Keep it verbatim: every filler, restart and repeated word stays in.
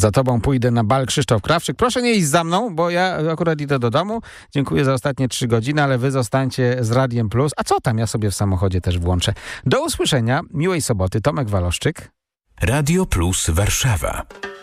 Za tobą pójdę na bal, Krzysztof Krawczyk. Proszę nie iść za mną, bo ja akurat idę do domu. Dziękuję za ostatnie trzy godziny, ale wy zostańcie z Radiem Plus. A co tam? Ja sobie w samochodzie też włączę. Do usłyszenia. Miłej soboty. Tomek Waloszczyk. Radio Plus Warszawa.